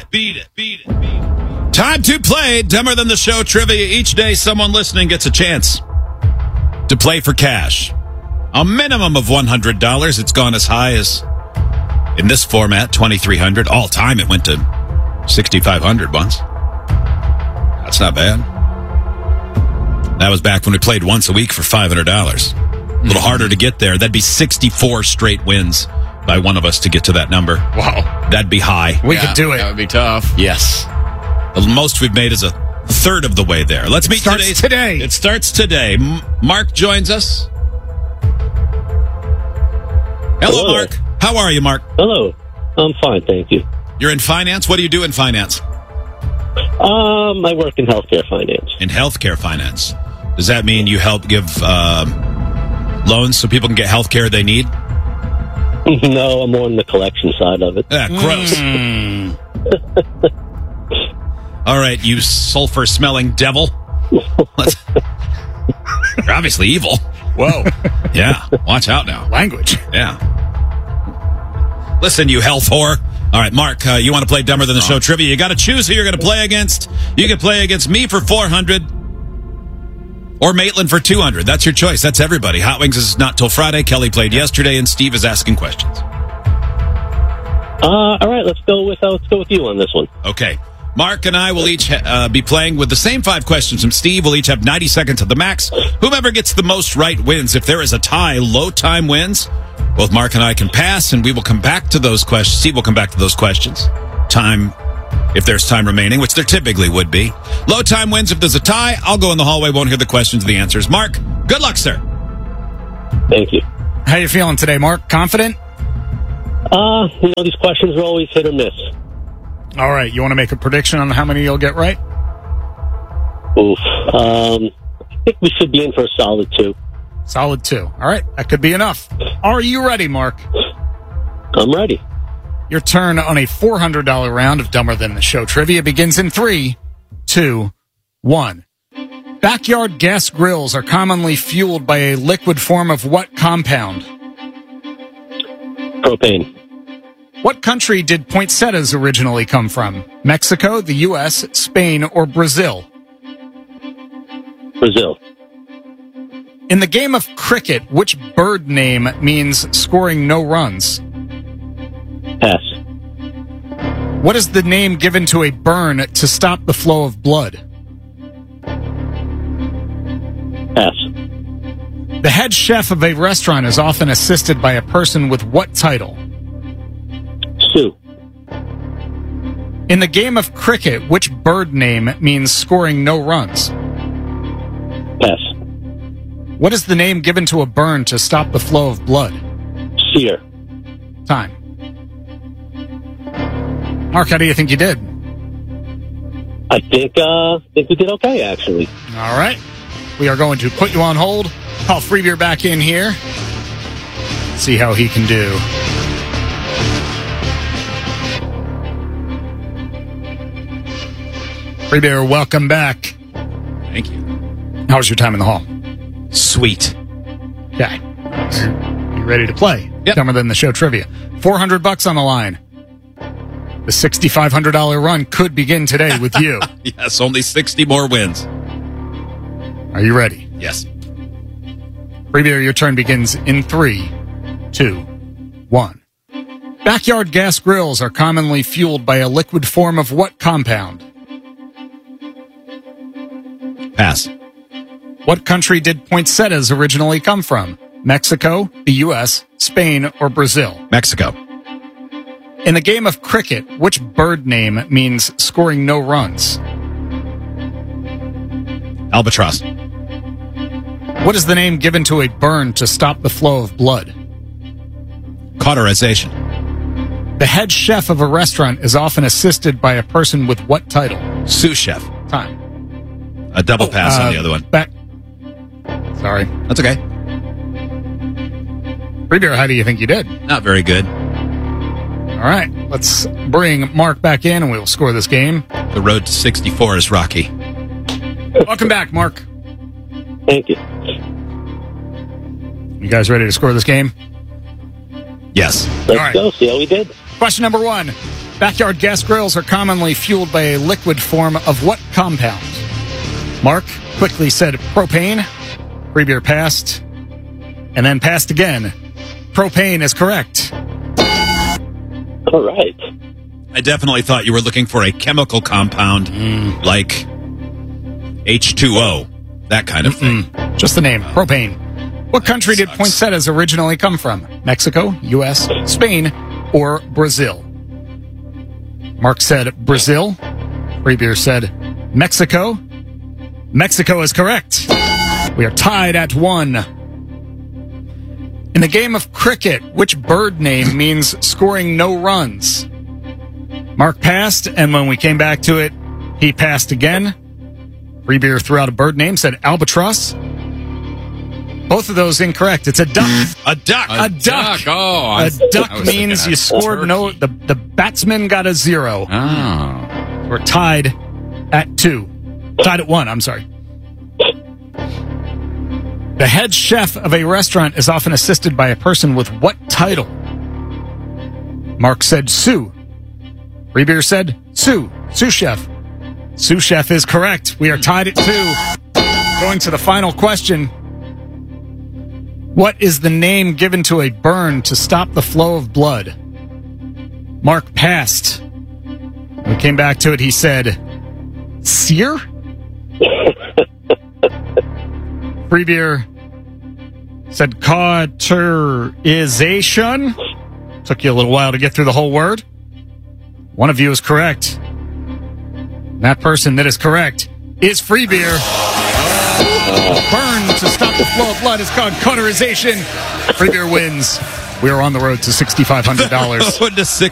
Time to play Dumber Than the Show trivia. Each day, someone listening gets a chance to play for cash. A minimum of $100. It's gone as high as, in this format, $2,300. All time, it went to $6,500 once. That's not bad. That was back when we played once a week for $500. A little harder to get there. That'd be 64 straight wins by one of us to get to that number. Wow. That'd be high. We could do it. That would be tough. Yes. The most we've made is a third of the way there. Let's meet today. It starts today. Mark joins us. Hello, Mark. How are you, Mark? Hello. I'm fine, thank you. You're in finance? What do you do in finance? I work in healthcare finance. In healthcare finance. Does that mean you help give loans so people can get healthcare they need? No, I'm more on the collection side of it. Gross. All right, you sulfur-smelling devil. You're obviously evil. Whoa. Yeah, watch out now. Language. Yeah. Listen, you health whore. All right, Mark, you want to play Dumber Than the Show trivia? You got to choose who you're going to play against. You can play against me for $400 or Maitland for $200. That's your choice. That's everybody. Hot Wings is not till Friday. Kelly played yesterday, and Steve is asking questions. All right, let's go with you on this one. Okay. Mark and I will each be playing with the same 5 questions from Steve. We'll each have 90 seconds at the max. Whomever gets the most right wins. If there is a tie, low time wins. Both Mark and I can pass, and we will come back to those questions. Steve will come back to those questions. Time, if there's time remaining, which there typically would be. Low time wins. If there's a tie, I'll go in the hallway, won't hear the questions or the answers. Mark, good luck, sir. Thank you. How you feeling today, Mark? Confident? These questions are always hit or miss. All right, you want to make a prediction on how many you'll get right? Oof. I think we should be in for a solid 2. Solid 2. All right, that could be enough. Are you ready, Mark? I'm ready. Your turn on a $400 round of Dumber Than the Show trivia begins in 3, 2, 1. Backyard gas grills are commonly fueled by a liquid form of what compound? Propane. What country did poinsettias originally come from? Mexico, the U.S., Spain, or Brazil? Brazil. In the game of cricket, which bird name means scoring no runs? Pass. What is the name given to a burn to stop the flow of blood? Pass. The head chef of a restaurant is often assisted by a person with what title? Sue. In the game of cricket, which bird name means scoring no runs? Pass. What is the name given to a burn to stop the flow of blood? Sear. Time. Mark, how do you think you did? I think we did okay, actually. All right. We are going to put you on hold. Call Freebeer back in here. See how he can do. Freebeer, welcome back. Thank you. How was your time in the hall? Sweet. Okay. You ready to play? Yep. Dumber Than the Show trivia. $400 on the line. The $6,500 run could begin today with you. Yes, only 60 more wins. Are you ready? Yes. Freebeer, your turn begins in 3, 2, 1. Backyard gas grills are commonly fueled by a liquid form of what compound? Pass. What country did poinsettias originally come from? Mexico, the U.S., Spain, or Brazil? Mexico. In the game of cricket, which bird name means scoring no runs? Albatross. What is the name given to a burn to stop the flow of blood? Cauterization. The head chef of a restaurant is often assisted by a person with what title? Sous chef. Time. A double pass on the other one. Back. Sorry. That's okay. Freebeer, how do you think you did? Not very good. All right. Let's bring Mark back in and we will score this game. The road to 64 is rocky. Welcome back, Mark. Thank you. You guys ready to score this game? Yes. Let's go. See how we did. Question number 1. Backyard gas grills are commonly fueled by a liquid form of what compound? Mark quickly said propane. Free beer passed. And then passed again. Propane is correct. All right. I definitely thought you were looking for a chemical compound like H2O, that kind of thing. Just the name, propane. What country did poinsettias originally come from? Mexico, U.S., Spain, or Brazil? Mark said Brazil. Free beer said Mexico. Mexico is correct. We are tied at 1. In the game of cricket, which bird name means scoring no runs? Mark passed, and when we came back to it, he passed again. Free beer threw out a bird name, said albatross. Both of those incorrect. It's a duck. A duck. A duck. Oh, A duck means you scored no. The batsman got a 0. Oh. We're tied at 2. Tied at 1, I'm sorry. The head chef of a restaurant is often assisted by a person with what title? Mark said sous. Free beer said sous. Sous chef. Sous chef is correct. We are tied at 2. Going to the final question. What is the name given to a burn to stop the flow of blood? Mark passed. When we came back to it, he said sear? Free beer said cauterization. Took you a little while to get through the whole word. One of you is correct. That person that is correct is free beer. Burn to stop the flow of blood is called cauterization. Free beer wins. We are on the road to $6,500. Road to